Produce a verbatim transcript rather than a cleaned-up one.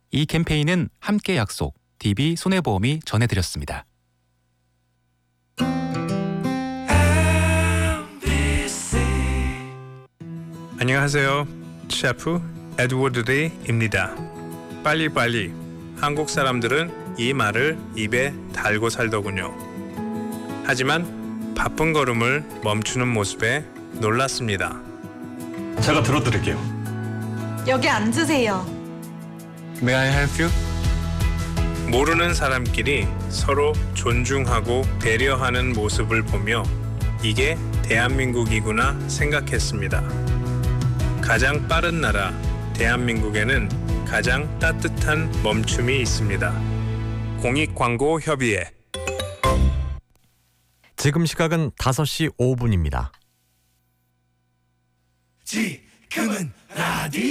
이 캠페인은 함께 약속, 디비 손해보험이 전해드렸습니다. 안녕하세요. 셰프 에드워드 리입니다. 빨리빨리. 한국 사람들은 이 말을 입에 달고 살더군요. 하지만 바쁜 걸음을 멈추는 모습에 놀랐습니다. 제가 들어드릴게요. 여기 앉으세요. May I help you? 모르는 사람끼리 서로 존중하고 배려하는 모습을 보며 이게 대한민국이구나 생각했습니다. 가장 빠른 나라 대한민국에는 가장 따뜻한 멈춤이 있습니다. 공익광고협의회. 지금 시각은 다섯 시 오 분입니다. 지금은 라디오